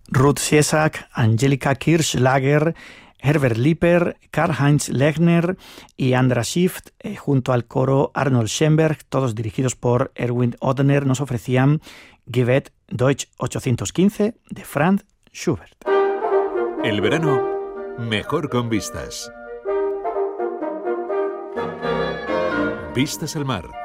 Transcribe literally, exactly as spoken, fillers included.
Ruth Siesak, Angelika Kirchlager, Herbert Liper, Karl-Heinz Lechner y Andras Schiff, eh, junto al coro Arnold Schoenberg, todos dirigidos por Erwin Ottner, nos ofrecían Gebet Deutsch ochocientos quince de Franz Schubert. El verano mejor con vistas. Vistas al mar.